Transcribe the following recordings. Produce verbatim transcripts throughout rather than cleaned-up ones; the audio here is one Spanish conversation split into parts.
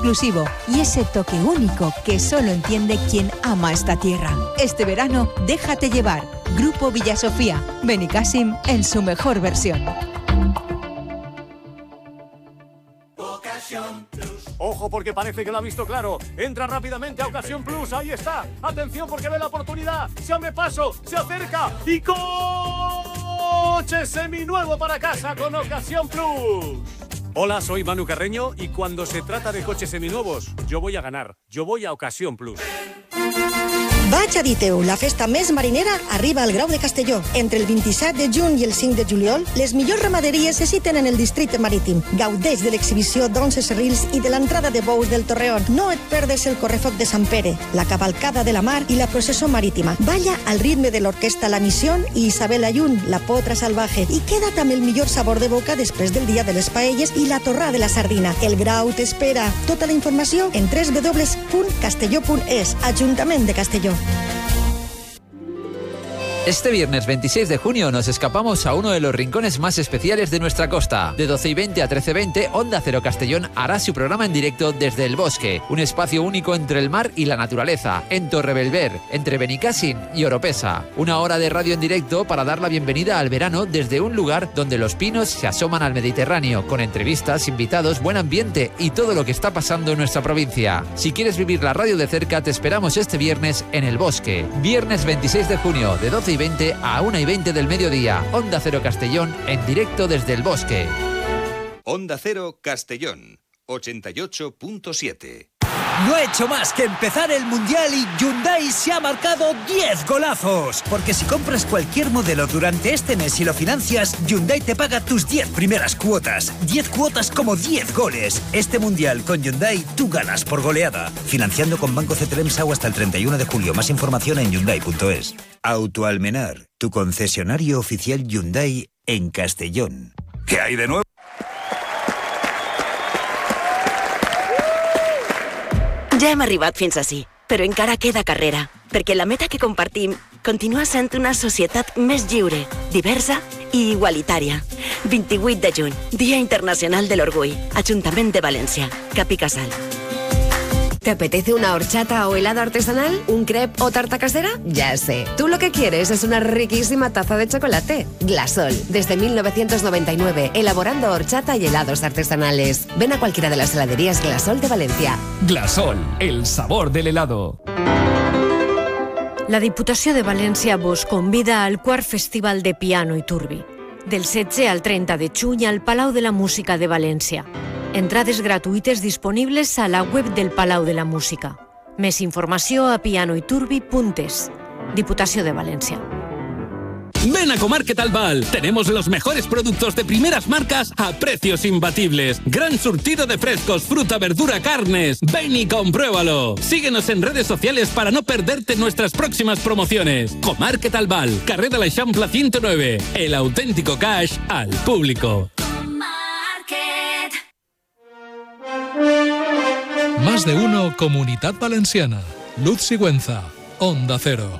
exclusivo y ese toque único que solo entiende quien ama esta tierra. Este verano, déjate llevar. Grupo Villa Sofía. Benicàssim en su mejor versión. Ojo, porque parece que lo ha visto claro. Entra rápidamente a Ocasión Plus. Ahí está. Atención, porque ve la oportunidad. Se abre paso, se acerca y coche seminuevo para casa con Ocasión Plus. Hola, soy Manu Carreño y cuando se trata de coches seminuevos, yo voy a ganar. Yo voy a Ocasión Plus. Vaig a dir-teu, la festa més marinera arriba al Grau de Castelló. Entre el vint-i-set de juny i el cinc de juliol, les millors ramaderies se citen en el districte marítim. Gaudeix de l'exhibició d'onze serrils i de l'entrada de bous del Torreón. No et perdes el correfoc de Sant Pere, la cavalcada de la mar i la processó marítima. Balla al ritme de l'orquestra La Misión i Isabel Ayun, la potra salvaje. I queda't amb el millor sabor de boca després del dia de les paelles i la torrada de la sardina. El Grau t'espera. Tota la informació en doble u doble u doble u punt castelló punt es. Ajuntament de Castelló. Este viernes veintiséis de junio nos escapamos a uno de los rincones más especiales de nuestra costa. De doce y veinte a trece veinte, Onda Cero Castellón hará su programa en directo desde El Bosque, un espacio único entre el mar y la naturaleza, en Torrebelver, entre Benicàssim y Oropesa. Una hora de radio en directo para dar la bienvenida al verano desde un lugar donde los pinos se asoman al Mediterráneo, con entrevistas, invitados, buen ambiente y todo lo que está pasando en nuestra provincia. Si quieres vivir la radio de cerca, te esperamos este viernes en El Bosque. Viernes veintiséis de junio, de doce y veinte a una y veinte del mediodía. Onda Cero Castellón en directo desde El Bosque. Onda Cero Castellón, ochenta y ocho punto siete. No ha hecho más que empezar el Mundial y Hyundai se ha marcado diez golazos. Porque si compras cualquier modelo durante este mes y lo financias, Hyundai te paga tus diez primeras cuotas. diez cuotas como diez goles. Este Mundial con Hyundai tú ganas por goleada. Financiando con Banco C T L M S A U hasta el treinta y uno de julio. Más información en Hyundai punto es. Autoalmenar, tu concesionario oficial Hyundai en Castellón. ¿Qué hay de nuevo? Ja hem arribat fins ací, però encara queda carrera, perquè la meta que compartim continua sent una societat més lliure, diversa i igualitària. vint-i-vuit de juny, Dia Internacional de l'Orgull, Ajuntament de València, Cap i Casal. ¿Te apetece una horchata o helado artesanal? ¿Un crepe o tarta casera? Ya sé. Tú lo que quieres es una riquísima taza de chocolate. Glasol, desde mil novecientos noventa y nueve, elaborando horchata y helados artesanales. Ven a cualquiera de las heladerías Glasol de Valencia. Glasol, el sabor del helado. La Diputació de València vos convida al quart Festival de Piano i Turbi, del setze al trenta de juny al Palau de la Música de València. Entrades gratuïtes disponibles a la web del Palau de la Música. Més informació a pianoiturbi punt es. Diputació de València. Ven a Comarket Albal. Tenemos los mejores productos de primeras marcas a precios imbatibles. Gran surtido de frescos, fruta, verdura, carnes. Ven y compruébalo. Síguenos en redes sociales para no perderte nuestras próximas promociones. Comarket Albal, carrer de l'Eixample ciento nueve. El auténtico cash al público. Más de uno, Comunidad Valenciana. Luz Sigüenza, Onda Cero.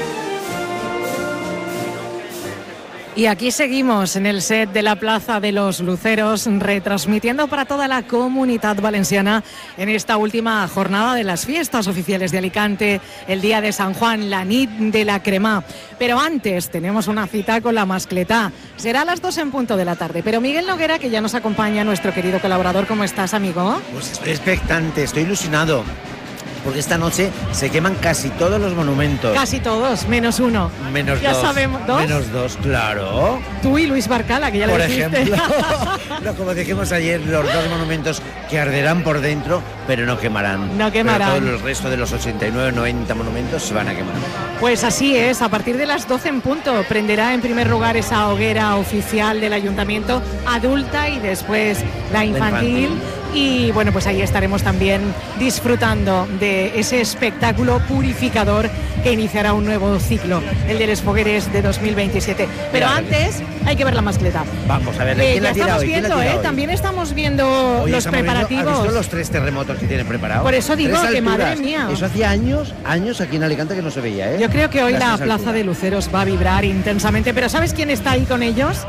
Y aquí seguimos en el set de la Plaza de los Luceros, retransmitiendo para toda la Comunidad Valenciana en esta última jornada de las fiestas oficiales de Alicante, el día de San Juan, la nit de la cremà. Pero antes tenemos una cita con la mascletá. Será a las dos en punto de la tarde. Pero Miguel Noguera, que ya nos acompaña, nuestro querido colaborador, ¿cómo estás, amigo? Pues estoy expectante, estoy ilusionado. Porque esta noche se queman casi todos los monumentos. Casi todos, menos uno. Menos ya dos. Ya sabemos, ¿dos? Menos dos, claro. Tú y Luis Barcala, que ya por le dijiste. Ejemplo, no, como dijimos ayer, los dos monumentos que arderán por dentro, pero no quemarán. No quemarán. Pero todo el resto de los ochenta y nueve, noventa monumentos se van a quemar. Pues así es, a partir de las doce en punto prenderá en primer lugar esa hoguera oficial del Ayuntamiento adulta y después la infantil. La infantil. Y bueno, pues ahí estaremos también disfrutando de ese espectáculo purificador que iniciará un nuevo ciclo, el de los fogueres de dos mil veintisiete. Pero Mira, antes hay que ver la mascleta. Vamos a ver, eh, ¿quién ya la tira estamos hoy? viendo, ¿Quién la tira eh, hoy? también estamos viendo Hoy los estamos preparativos. Viendo, ¿has visto los tres terremotos que tienen preparados? Por eso digo que madre mía. Eso hacía años, años aquí en Alicante que no se veía, ¿eh? Yo creo que hoy Las la Plaza alturas. de Luceros va a vibrar intensamente, pero ¿sabes quién está ahí con ellos?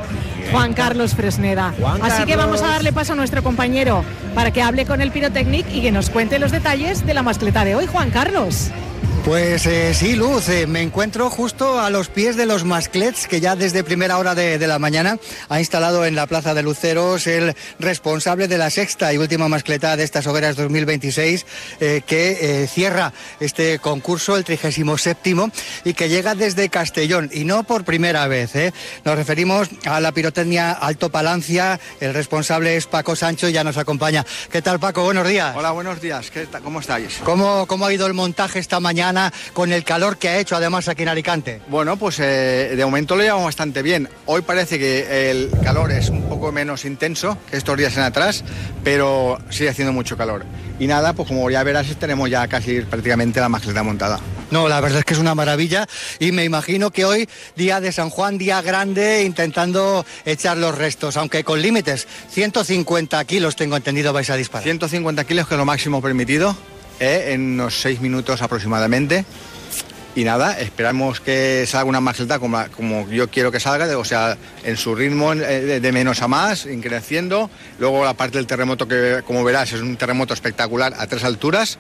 Juan Carlos Fresneda. Juan Así Carlos. que vamos a darle paso a nuestro compañero para que hable con el Pirotecnic y que nos cuente los detalles de la mascleta de hoy. Juan Carlos. Pues eh, sí, Luz, eh, me encuentro justo a los pies de los masclets que ya desde primera hora de, de la mañana ha instalado en la Plaza de Luceros el responsable de la sexta y última mascleta de estas hogueras dos mil veintiséis, eh, que eh, cierra este concurso, el trigésimo séptimo, y que llega desde Castellón, y no por primera vez. Eh. Nos referimos a la pirotecnia Alto Palancia, el responsable es Paco Sancho y ya nos acompaña. ¿Qué tal, Paco? Buenos días. Hola, buenos días. ¿Qué tal? ¿Cómo estáis? ¿Cómo, ¿Cómo ha ido el montaje esta mañana con el calor que ha hecho además aquí en Alicante? Bueno, pues eh, de momento lo llevamos bastante bien. Hoy parece que el calor es un poco menos intenso que estos días en atrás, pero sigue haciendo mucho calor. Y nada, pues como ya verás, tenemos ya casi prácticamente la mascleta montada. No, la verdad es que es una maravilla y me imagino que hoy, día de San Juan, día grande, intentando echar los restos, aunque con límites. ciento cincuenta kilos, tengo entendido, vais a disparar. ciento cincuenta kilos, que es lo máximo permitido. Eh, en unos seis minutos aproximadamente, y nada, esperamos que salga una mascleta como, como yo quiero que salga, o sea, en su ritmo, de, de menos a más, creciendo. Luego la parte del terremoto, que como verás es un terremoto espectacular a tres alturas,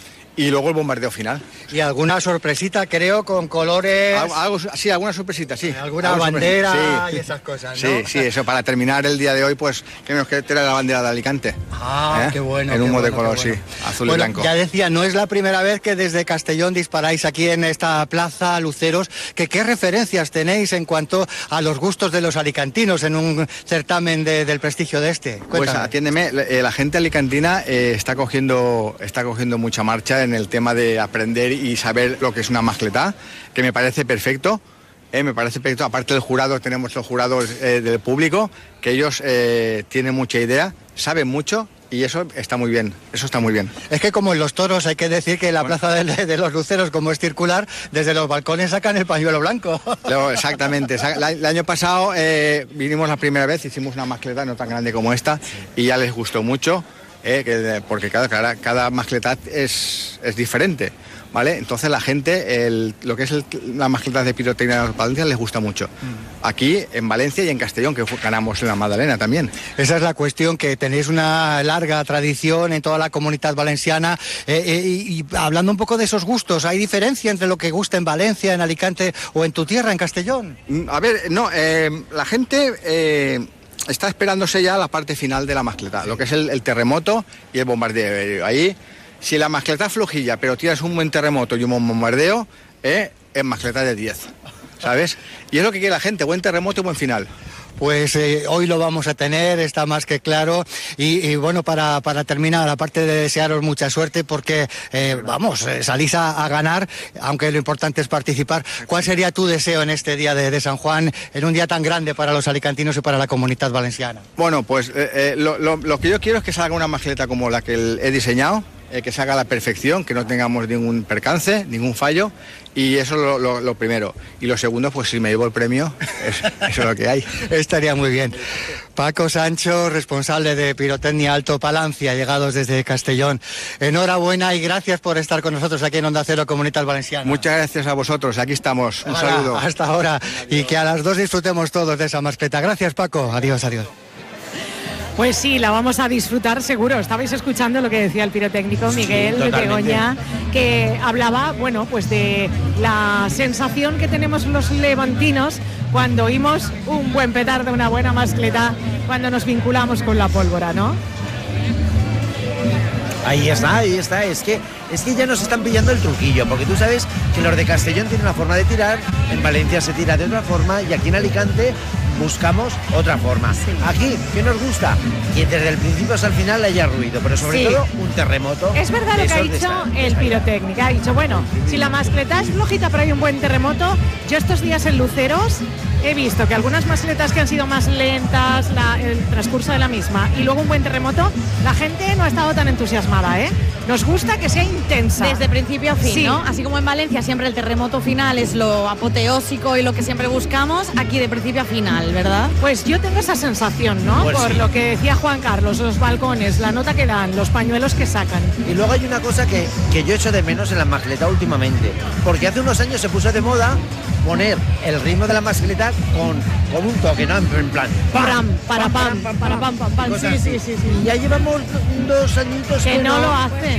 y luego el bombardeo final. Y alguna sorpresita, creo, con colores... Algo, algo, sí, alguna sorpresita, sí. Alguna Algo bandera sorpresa. Sí. y esas cosas, ¿no? Sí, sí, eso, para terminar el día de hoy, pues tenemos que tener la bandera de Alicante. Ah, ¿Eh? qué bueno. En qué humo bueno, de color, bueno. sí, azul bueno, y blanco. Ya decía, no es la primera vez que desde Castellón disparáis aquí en esta plaza Luceros. Que, ¿Qué referencias tenéis en cuanto a los gustos de los alicantinos en un certamen de, del prestigio de este? Cuéntame. Pues atiéndeme, la, la gente alicantina eh, está cogiendo está cogiendo mucha marcha en el tema de aprender y saber lo que es una mascleta, que me parece perfecto, eh, me parece perfecto. Aparte del jurado, tenemos los jurados eh, del público, que ellos eh, tienen mucha idea, saben mucho, y eso está muy bien, eso está muy bien. Es que como en los toros hay que decir que la bueno. plaza de, de los Luceros, como es circular, desde los balcones sacan el pañuelo blanco. Luego, exactamente, el año pasado eh, vinimos la primera vez, hicimos una mascleta no tan grande como esta, y ya les gustó mucho. Eh, que, porque cada, cada, cada mascleta es, es diferente, ¿vale? Entonces la gente, el, lo que es el, la mascleta de pirotecnia de Valencia les gusta mucho. Mm. Aquí, en Valencia y en Castellón, que ganamos en la Magdalena también. Esa es la cuestión, que tenéis una larga tradición en toda la comunidad valenciana. Eh, eh, y, y hablando un poco de esos gustos, ¿hay diferencia entre lo que gusta en Valencia, en Alicante o en tu tierra, en Castellón? A ver, no, eh, la gente... Eh, está esperándose ya la parte final de la mascleta, sí. Lo que es el, el terremoto y el bombardeo. Ahí, si la mascleta es flojilla, pero tienes un buen terremoto y un buen bombardeo, eh, es mascleta de diez, ¿sabes? Y es lo que quiere la gente, buen terremoto y buen final. Pues eh, hoy lo vamos a tener, está más que claro. Y, y bueno, para, para terminar, aparte de desearos mucha suerte, porque eh, vamos, eh, salís a, a ganar, aunque lo importante es participar. ¿Cuál sería tu deseo en este día de, de San Juan, en un día tan grande para los alicantinos y para la comunidad valenciana? Bueno, pues eh, eh, lo, lo, lo que yo quiero es que salga una mascleta como la que he diseñado, eh, que salga a la perfección, que no tengamos ningún percance, ningún fallo. Y eso es lo, lo, lo primero. Y lo segundo, pues si me llevo el premio, es, eso es lo que hay. Estaría muy bien. Paco Sancho, responsable de Pirotecnia Alto Palancia, llegados desde Castellón. Enhorabuena y gracias por estar con nosotros aquí en Onda Cero Comunidad Valenciana. Muchas gracias a vosotros, aquí estamos. Un ahora, saludo. Hasta ahora. Y que a las dos disfrutemos todos de esa mascleta. Gracias, Paco. Adiós, adiós. Pues sí, la vamos a disfrutar seguro. Estabais escuchando lo que decía el pirotécnico Miguel sí, de Begoña, que hablaba, bueno, pues de la sensación que tenemos los levantinos cuando oímos un buen petardo, una buena mascleta, cuando nos vinculamos con la pólvora, ¿no? Ahí está, ahí está. Es que, es que ya nos están pillando el truquillo, porque tú sabes que los de Castellón tienen una forma de tirar, en Valencia se tira de otra forma y aquí en Alicante buscamos otra forma. Sí. Aquí, ¿qué nos gusta? Que desde el principio hasta el final haya ruido, pero sobre sí. todo un terremoto. Es verdad lo que ha dicho el pirotécnico. Ha dicho, bueno, si la mascleta es flojita pero hay un buen terremoto, yo estos días en Luceros he visto que algunas mascletas que han sido más lentas, la, el transcurso de la misma, y luego un buen terremoto, la gente no ha estado tan entusiasmada, ¿eh? Nos gusta que sea intensa. Desde principio a fin, sí. ¿no? Así como en Valencia siempre el terremoto final es lo apoteósico y lo que siempre buscamos, aquí de principio a final, ¿verdad? Pues yo tengo esa sensación, ¿no? Pues Por sí. lo que decía Juan Carlos, los balcones, la nota que dan, los pañuelos que sacan. Y luego hay una cosa que, que yo echo de menos en la mascleta últimamente, porque hace unos años se puso de moda poner el ritmo de la mascleta ya con, con un toque, ¿no? En plan, Pam, para pam, para pam, pam, pam. Sí, sí, sí, sí. Y ya llevamos dos añitos que no lo hace.